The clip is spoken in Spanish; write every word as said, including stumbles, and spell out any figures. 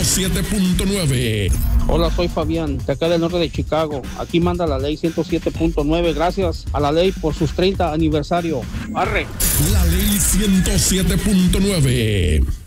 siete punto nueve. Hola, soy Fabián, de acá del norte de Chicago. Aquí manda la ley ciento siete punto nueve. Gracias a la ley por sus treinta aniversario. ¡Arre! La ley ciento siete punto nueve.